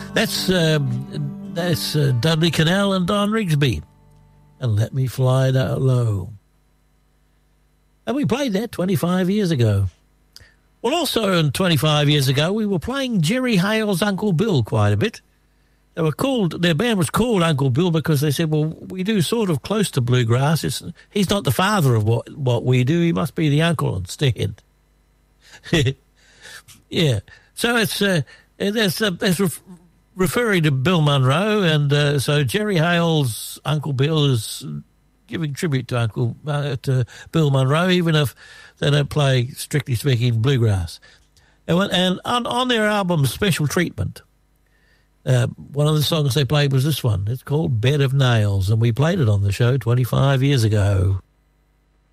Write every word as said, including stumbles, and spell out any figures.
That's um, that's uh, Dudley Connell and Don Rigsby, and Let Me Fly Down Low. And we played that twenty-five years ago. Well, also twenty-five years ago, we were playing Jerry Hale's Uncle Bill quite a bit. They were called, their band was called Uncle Bill because they said, well, we do sort of close to bluegrass. It's, he's not the father of what, what we do. He must be the uncle instead. Yeah. So it's, uh, that's, uh, that's ref- referring to Bill Monroe. And uh, so Jerry Hale's Uncle Bill is giving tribute to Uncle uh, to Bill Monroe, even if they don't play, strictly speaking, bluegrass. And, when, and on, on their album Special Treatment, uh, one of the songs they played was this one. It's called Bed of Nails, and we played it on the show twenty-five years ago.